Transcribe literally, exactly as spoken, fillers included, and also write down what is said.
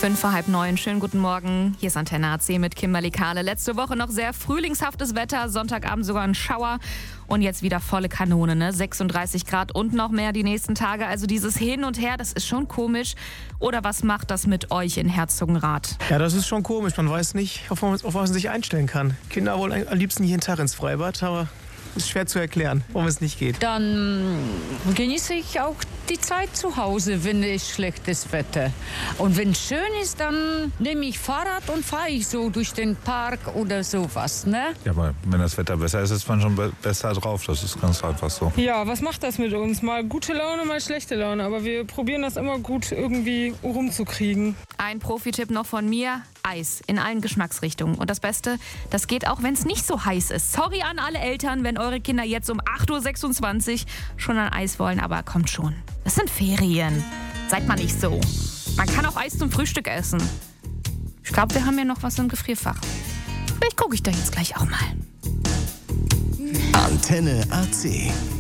Fünf vor halb neun, schönen guten Morgen. Hier ist Antenne A C mit Kimberly Kahle. Letzte Woche noch sehr frühlingshaftes Wetter, Sonntagabend sogar ein Schauer und jetzt wieder volle Kanone, ne? sechsunddreißig Grad und noch mehr die nächsten Tage. Also dieses Hin und Her, das ist schon komisch. Oder was macht das mit euch in Herzogenrath? Ja, das ist schon komisch. Man weiß nicht, auf was man sich einstellen kann. Kinder wollen am liebsten jeden Tag ins Freibad, aber ist schwer zu erklären, warum es nicht geht. Dann genieße ich auch die Zeit zu Hause, wenn es schlechtes Wetter. Und wenn es schön ist, dann nehme ich Fahrrad und fahre ich so durch den Park oder sowas, ne? Ja, aber wenn das Wetter besser ist, ist man schon be- besser drauf. Das ist ganz einfach so. Ja, was macht das mit uns? Mal gute Laune, mal schlechte Laune. Aber wir probieren das immer gut irgendwie rumzukriegen. Ein Profi-Tipp noch von mir: Eis in allen Geschmacksrichtungen. Und das Beste, das geht auch, wenn es nicht so heiß ist. Sorry an alle Eltern, wenn eure Kinder jetzt um acht Uhr sechsundzwanzig schon ein Eis wollen, aber kommt schon. Es sind Ferien. Seid mal nicht so. Man kann auch Eis zum Frühstück essen. Ich glaube, wir haben ja noch was im Gefrierfach. Vielleicht gucke ich da jetzt gleich auch mal. Antenne A C.